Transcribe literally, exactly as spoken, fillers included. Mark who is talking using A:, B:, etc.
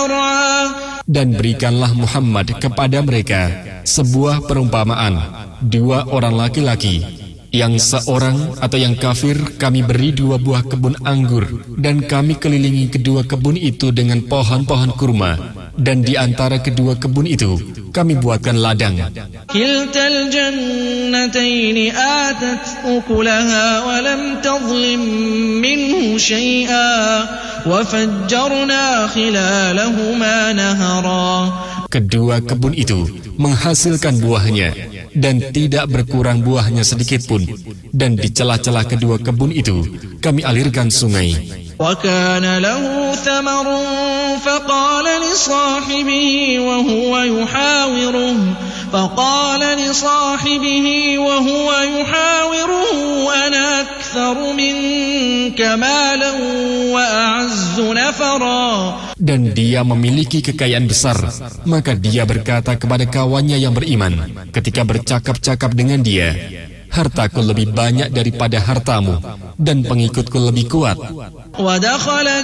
A: Dan berikanlah Muhammad kepada mereka sebuah perumpamaan, dua orang laki-laki, yang seorang atau yang kafir kami beri dua buah kebun anggur, dan kami kelilingi kedua kebun itu dengan pohon-pohon kurma, dan di antara kedua kebun itu kami buatkan ladang.
B: Kiltal jannataini atat ukulaha wa lam tadhlim minhu syai'a wa fajjarna khilalahuma nahara.
A: Kedua kebun itu menghasilkan buahnya dan tidak berkurang buahnya sedikit pun, dan di celah-celah kedua kebun itu kami alirkan sungai.
B: وَكَانَ لَهُ ثَمَرٌ فَقَالَ لِصَاحِبِهِ وَهُوَ يُحَاوِرُهُ فَقَالَ لِصَاحِبِهِ وَهُوَ يُحَاوِرُهُ أَنَا أَكْثَرُ مِنكَ مَالًا وَأَعَزُّ نَفَرًا.
A: Dan dia memiliki kekayaan besar, maka dia berkata kepada kawannya yang beriman ketika bercakap-cakap dengan dia, hartaku lebih banyak daripada hartamu, dan pengikutku lebih kuat.
B: وَدَخَلَ